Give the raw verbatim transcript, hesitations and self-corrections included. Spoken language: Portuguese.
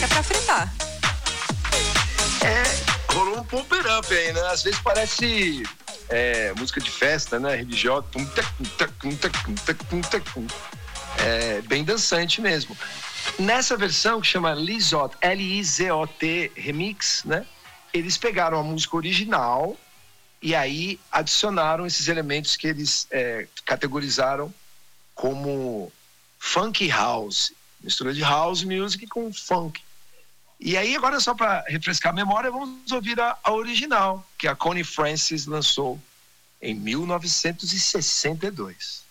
pra fritar. É, rolou um pump it up aí, né? Às vezes parece é, música de festa, né? Religiosa. É bem dançante mesmo. Nessa versão que chama Lizot, L I Z O T Remix, né? Eles pegaram a música original e aí adicionaram esses elementos que eles é, categorizaram como funk house. Mistura de house music com funk. E aí, agora só para refrescar a memória, vamos ouvir a, a original, que a Connie Francis lançou em mil novecentos e sessenta e dois.